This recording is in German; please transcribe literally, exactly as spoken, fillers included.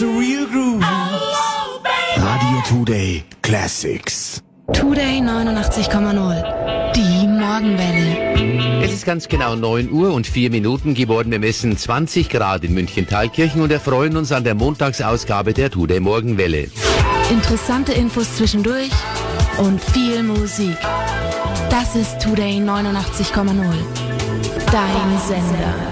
the real groove. Radio Today Classics. Today neunundachtzig Komma null. Die Morgenwelle. Es ist ganz genau neun Uhr und vier Minuten geworden. Wir messen zwanzig Grad in München-Thalkirchen und erfreuen uns an der Montagsausgabe der Today Morgenwelle. Interessante Infos zwischendurch und viel Musik. Das ist Today neunundachtzig Komma null. Dein Sender.